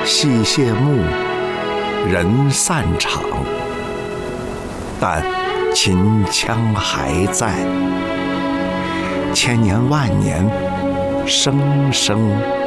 戏谢幕，人散场，但秦腔还在，千年万年，声声